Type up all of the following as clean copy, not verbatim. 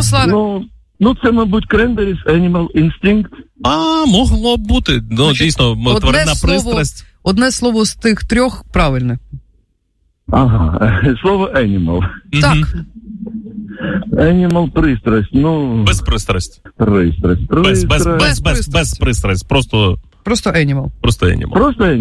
Руслане? Ну, це, мабуть, Cranberries, Animal Instinct. Могло б бути. Ну, значить, дійсно, тваринна пристрасть. Одне слово з тих трьох правильне. Ага, слово animal. Так. Animal пристрасть, Без пристрасть. Пристрасть. Без пристрасть. Просто animal. Просто animal.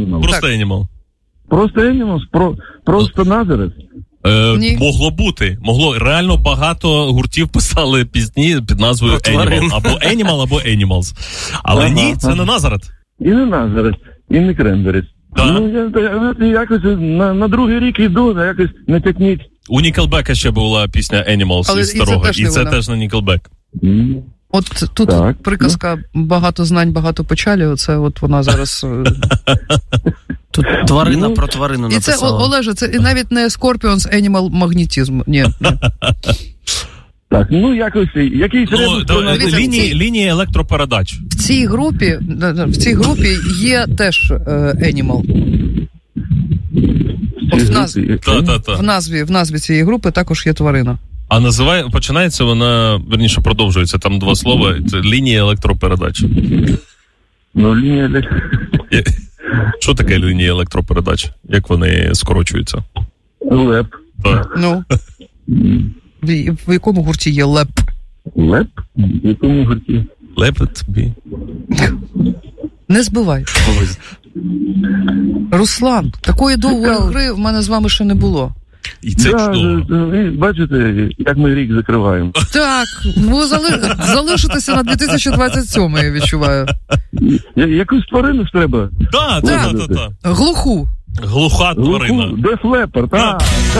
Просто animals? Просто Назарет? Могло бути. Реально багато гуртів писали пісні під назвою Animal. Або Animal, або Animals. Але ні, це не Назарет. І не Назарет, і не Cranberries. Я якось на другий рік йду, якось не тякніть. У Нікелбека ще була пісня Animals із старого, і це теж не Нікелбек. От тут приказка «багато знань, багато печалі», оце от вона зараз... Тут тварина про тварину написала. І це, Олеже, це навіть не Scorpions Animal Magnetism. Ні. Так, якось, якийсь лінії електропередач. В цій групі є теж Animal. В назві цієї групи також є тварина. А починається вона, верніше, продовжується, там два слова, це лінія електропередач. Лінія... Що таке лінія електропередач? Як вони скорочуються? ЛЕП. В якому гурті є ЛЕП? ЛЕП? В якому гурті? Лепет бі. Не збивай. Руслан, такої довгої гри в мене з вами ще не було. І це чудово. Бачите, як ми рік закриваємо. Так, залишитися на 2027, я відчуваю. Якусь тварину ж треба. Так. Глуха тварина. Def Leppard, так.